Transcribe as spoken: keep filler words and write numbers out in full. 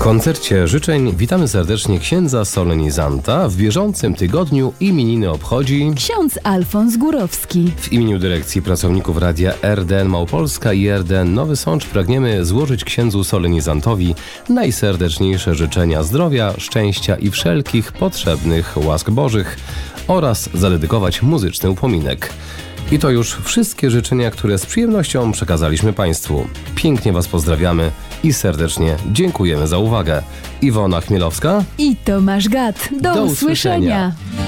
koncercie życzeń witamy serdecznie księdza solenizanta. W bieżącym tygodniu imieniny obchodzi ksiądz Alfons Górowski. W imieniu dyrekcji pracowników radia R D N Małopolska i R D N Nowy Sącz pragniemy złożyć księdzu solenizantowi najserdeczniejsze życzenia zdrowia, szczęścia i wszelkich potrzebnych łask bożych oraz zadedykować muzyczny upominek. I to już wszystkie życzenia, które z przyjemnością przekazaliśmy Państwu. Pięknie Was pozdrawiamy i serdecznie dziękujemy za uwagę. Iwona Chmielowska i Tomasz Gad. Do, Do usłyszenia. usłyszenia.